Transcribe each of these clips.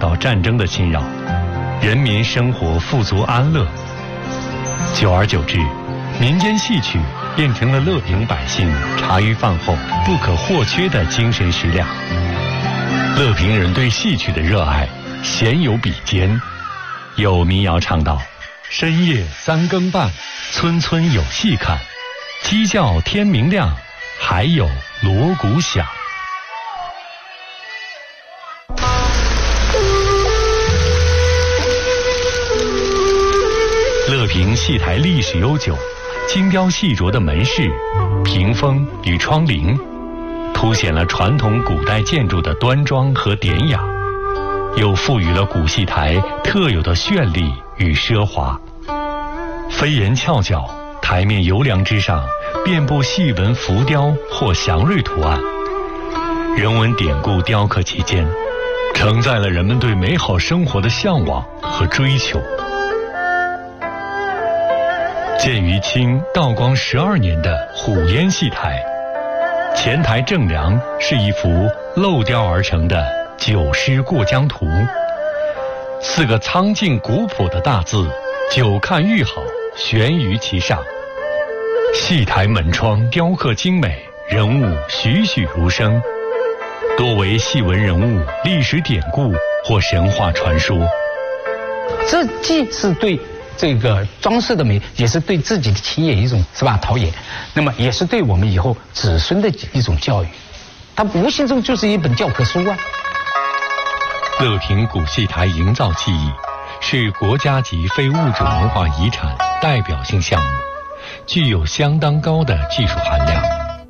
到战争的侵扰，人民生活富足安乐。久而久之，民间戏曲变成了乐平百姓茶余饭后不可或缺的精神食粮。乐平人对戏曲的热爱鲜有比肩。有民谣唱道：深夜3更半，村村有戏看，鸡叫天明亮，还有锣鼓响。乐平戏台历史悠久，精雕细琢的门市、屏风与窗棂，凸显了传统古代建筑的端庄和典雅，又赋予了古戏台特有的绚丽与奢华。飞檐翘角，台面油梁之上遍布细纹浮雕或祥瑞图案，人文典故雕刻其间，承载了人们对美好生活的向往和追求。建于清道光12年的虎烟戏台，前台正梁是一幅镂雕而成的《九师过江图》，4个苍劲古朴的大字“久看愈好”悬于其上。戏台门窗雕刻精美，人物栩栩如生，多为戏文人物、历史典故或神话传说。 这既是对这个装饰的美，也是对自己的企业一种陶冶，那么也是对我们以后子孙的一种教育，它无形中就是一本教科书啊。 乐平古戏台营造技艺是国家级非物质文化遗产代表性项目，具有相当高的技术含量。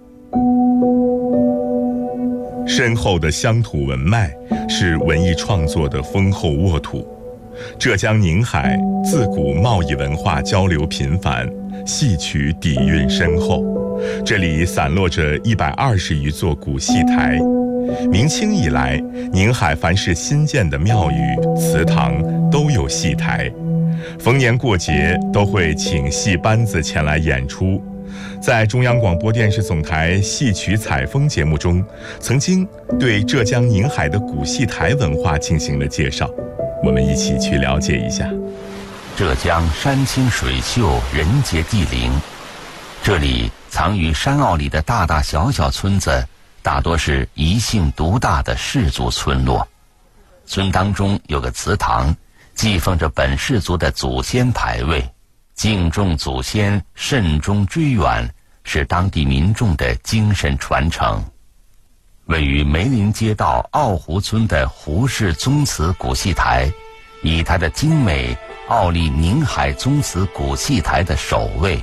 深厚的乡土文脉是文艺创作的丰厚沃土。浙江宁海自古贸易文化交流频繁，戏曲底蕴深厚，这里散落着120余座古戏台。明清以来，宁海凡是新建的庙宇、祠堂都有戏台，逢年过节都会请戏班子前来演出。在中央广播电视总台戏曲采风节目中，曾经对浙江宁海的古戏台文化进行了介绍，我们一起去了解一下。 浙江山清水秀，人杰地灵，这里藏于山坳里的大大小小村子，大多是一姓独大的氏族村落。村当中有个祠堂，祭奉着本氏族的祖先牌位，敬重祖先，慎终追远，是当地民众的精神传承。位于梅林街道奥湖村的胡氏宗祠古戏台，以它的精美傲立宁海宗祠古戏台的首位。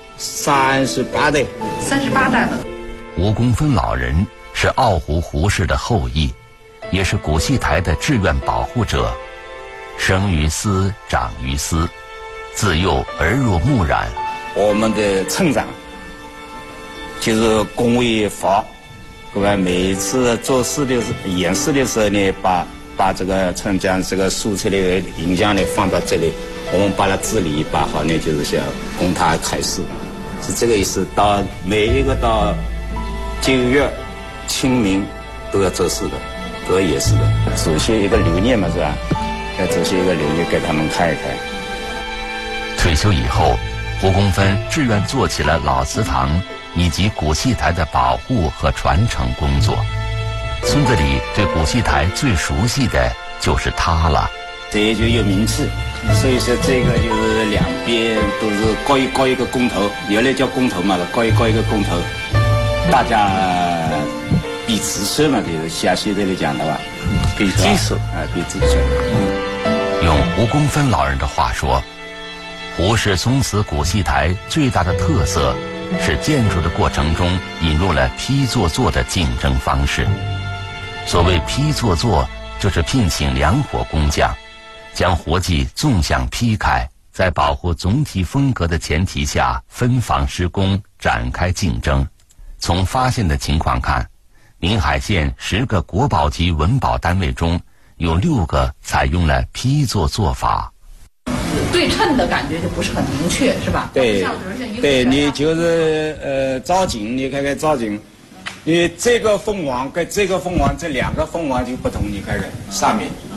38代了。 吴公分老人是奥湖胡氏的后裔，也是古戏台的志愿保护者。生于斯，长于斯，自幼耳濡目染。 我们的村长就是龚卫华，每一次做事的演示的时候呢，把这个村将这个素材的影像呢放到这里，我们把它治理把好呢，就是想供他开示，是这个意思。到每一个到9月清明都要做事的，都要演示的，祖先一个留念嘛，是吧？要祖先一个留念给他们看一看。 退休以后，胡公分志愿做起了老祠堂以及古戏台的保护和传承工作。村子里对古戏台最熟悉的就是他了， 这也就有名气。所以说这个就是两边都是高一个工头，原来叫工头嘛，高一个工头，大家比子孙嘛，就是像现在来讲的话，比技术比子孙。 用胡公分老人的话说，胡氏宗祠古戏台最大的特色是建筑的过程中引入了批座座的竞争方式。所谓批座座，就是聘请2伙工匠，将活计纵向劈开，在保护总体风格的前提下分房施工，展开竞争。从发现的情况看，宁海县10个国宝级文保单位中有6个采用了批座做法。 对称的感觉就不是很明确，是吧？ 对，你就是造景，你看看造景，你这个凤凰跟这个凤凰，这2个凤凰就不同，你看看上面